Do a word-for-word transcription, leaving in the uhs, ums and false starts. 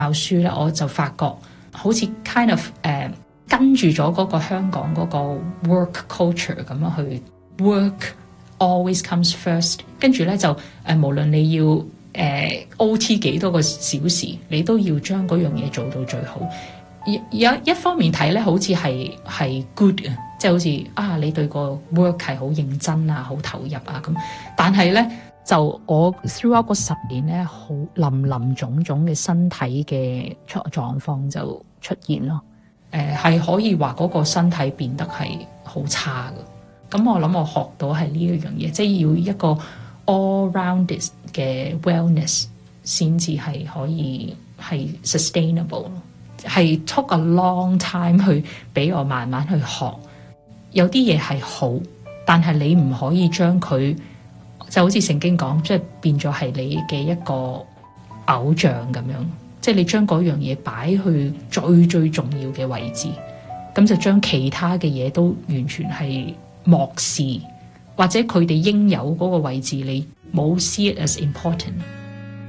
教書咧，我就發覺好似 kind of 誒、呃、跟住咗嗰個香港嗰個 work culture 咁樣去 work always comes first， 跟住咧就誒、呃、無論你要誒、呃、O T 幾多個小時，你都要將嗰樣嘢做到最好。有一方面睇咧，好似係係 good 嘅，即係好似啊，你對個 work 係好認真啊，好投入啊咁。但係咧，就我 throughout 嗰十年咧，好林林種種嘅身體嘅出狀況就出現咯。誒、呃，係可以話嗰個身體變得係好差嘅。咁我諗我學到係呢一樣嘢，即係要一個 all rounded 嘅 wellness 先至係可以係 sustainable。係 took a long time 去俾我慢慢去學，有啲嘢係好，但係你唔可以將佢就好似聖經講，即係變咗係你嘅一個偶像咁樣，即係你將嗰樣嘢擺去最最重要嘅位置，咁就將其他嘅嘢都完全係漠視，或者佢哋應有嗰個位置，你冇 see it as important。